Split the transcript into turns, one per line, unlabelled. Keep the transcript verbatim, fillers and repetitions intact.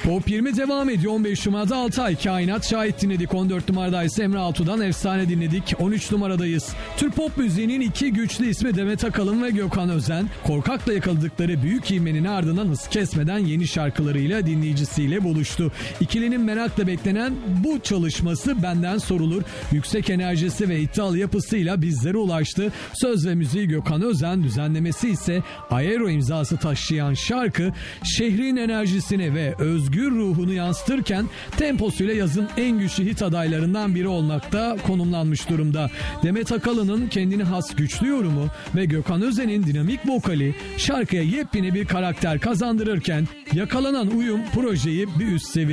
Top yirmi devam ediyor. on beş numarada Altay Kainat Şahit dinledik. on dört numarada ise Emre Altuğ'dan Efsane dinledik. on üç numaradayız. Türk pop müziğinin iki güçlü ismi Demet Akalın ve Gökhan Özen, korkakla yakaladıkları büyük ivmenin ardından hız kesmeden yeni şarkılarıyla dinleyicisiyle buluştu. İkilinin merakla beklenen bu çalışması Benden Sorulur, yüksek enerjisi ve iddialı yapısıyla bizlere ulaştı. Söz ve müziği Gökhan Özen, düzenlemesi ise Aero imzası taşıyan şarkı şehrin enerjisini ve özgür ruhunu yansıtırken temposuyla yazın en güçlü hit adaylarından biri olmakta konumlanmış durumda. Demet Akalın'ın kendine has güçlü yorumu ve Gökhan Özen'in dinamik vokali şarkıya yepyeni bir karakter kazandırırken yakalanan uyum projeyi bir üst seviye